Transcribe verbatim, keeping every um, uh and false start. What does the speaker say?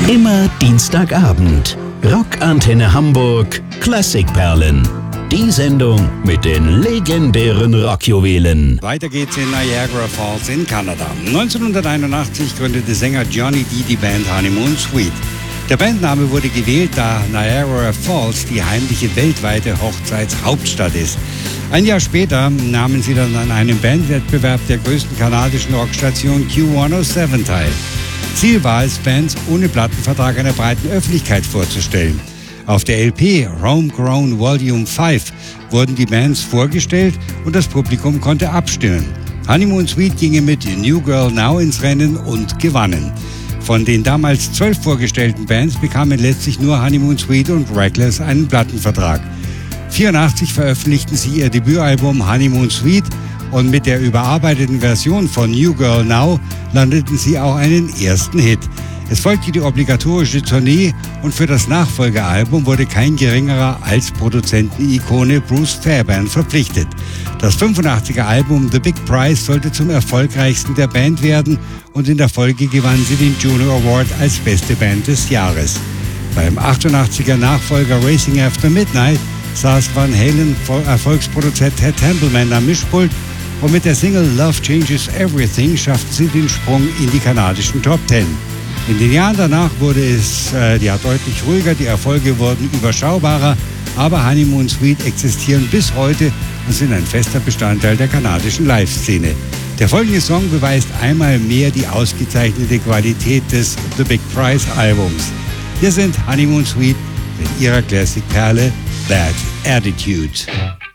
Immer Dienstagabend. Rockantenne Hamburg Klassikperlen. Die Sendung mit den legendären Rockjuwelen. Weiter geht's in Niagara Falls in Kanada. neunzehnhunderteinundachtzig gründete Sänger Johnny Dee die Band Honeymoon Suite. Der Bandname wurde gewählt, da Niagara Falls die heimliche weltweite Hochzeitshauptstadt ist. Ein Jahr später nahmen sie dann an einem Bandwettbewerb der größten kanadischen Rockstation Q hundertsieben teil. Ziel war es, Bands ohne Plattenvertrag einer breiten Öffentlichkeit vorzustellen. Auf der L P Homegrown Volume fünf wurden die Bands vorgestellt und das Publikum konnte abstimmen. Honeymoon Suite ging mit New Girl Now ins Rennen und gewannen. Von den damals zwölf vorgestellten Bands bekamen letztlich nur Honeymoon Suite und Reckless einen Plattenvertrag. neunzehnhundertvierundachtzig veröffentlichten sie ihr Debütalbum Honeymoon Suite und mit der überarbeiteten Version von New Girl Now landeten sie auch einen ersten Hit. Es folgte die obligatorische Tournee und für das Nachfolgealbum wurde kein geringerer als Produzentenikone Bruce Fairbairn verpflichtet. Das fünfundachtziger Album The Big Prize sollte zum erfolgreichsten der Band werden und in der Folge gewann sie den Juno Award als beste Band des Jahres. Beim achtundachtziger Nachfolger Racing After Midnight saß Van Halen Erfolgsproduzent Ted Templeman am Mischpult und mit der Single Love Changes Everything schafften sie den Sprung in die kanadischen Top Ten. In den Jahren danach wurde es äh, ja deutlich ruhiger, die Erfolge wurden überschaubarer, aber Honeymoon Suite existieren bis heute und sind ein fester Bestandteil der kanadischen Live-Szene. Der folgende Song beweist einmal mehr die ausgezeichnete Qualität des The Big Prize Albums. Hier sind Honeymoon Suite mit ihrer Classic-Perle Bad Attitude.